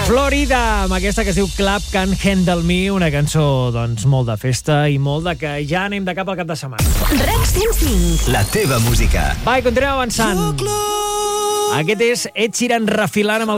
Florida, amb aquesta que es diu Club Can't Handle Me, una cançó doncs molt de festa i molt de que ja anem de cap al cap de setmana. RAC 105. La teva música. Va, i continuem avançant. Aquest és Ed Sheeran refilant amb el